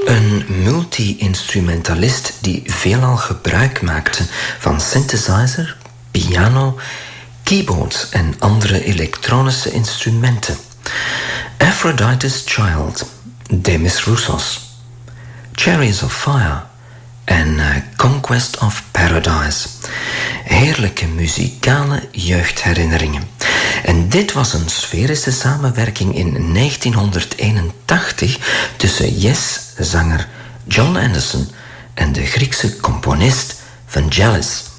Een multi-instrumentalist die veelal gebruik maakte van synthesizer, piano, keyboards en andere elektronische instrumenten. Aphrodite's Child, Demis Roussos, Chariots of Fire en Conquest of Paradise. Heerlijke muzikale jeugdherinneringen. En dit was een sferische samenwerking in 1981 tussen Yes-zanger John Anderson en de Griekse componist Vangelis.